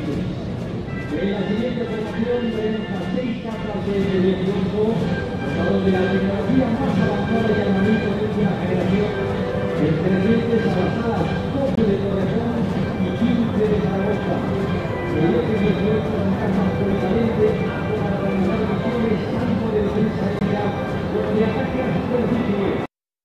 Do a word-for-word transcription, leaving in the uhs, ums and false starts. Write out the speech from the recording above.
países. En la siguiente formación veremos a seis capas de dieciocho, portadores de la tecnología más avanzada y armamento de última generación, pertenecientes a las salas doce de Torrejón y quince de Zaragoza. El eje dieciocho es un caja